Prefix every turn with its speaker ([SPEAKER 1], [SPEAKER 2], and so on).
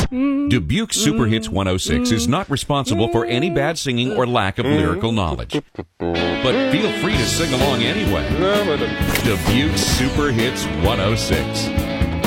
[SPEAKER 1] Dubuque Super Hits 106 is not responsible for any bad singing or lack of lyrical knowledge. But feel free to sing along anyway. Dubuque Super Hits 106.